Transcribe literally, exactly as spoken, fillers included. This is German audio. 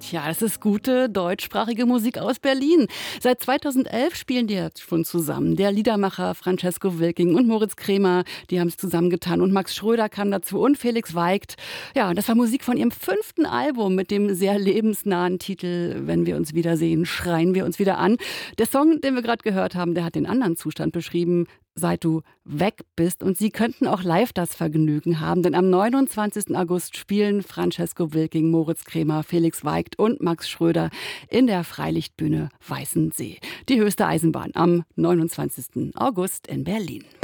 Ja, das ist gute deutschsprachige Musik aus Berlin. Seit zweitausendelf spielen die jetzt schon zusammen. Der Liedermacher Francesco Wilking und Moritz Cremer, die haben es zusammengetan. Und Max Schröder kam dazu und Felix Weigt. Ja, und das war Musik von ihrem fünften Album mit dem sehr lebensnahen Titel Wenn wir uns wiedersehen, schreien wir uns wieder an. Der Song, den wir gerade gehört haben, der hat den anderen Zustand beschrieben, seit du weg bist. Und Sie könnten auch live das Vergnügen haben, denn am neunundzwanzigsten August spielen Francesco Wilking, Moritz Cremer, Felix Weigt und Max Schröder in der Freilichtbühne Weißensee. Die höchste Eisenbahn am neunundzwanzigsten August in Berlin.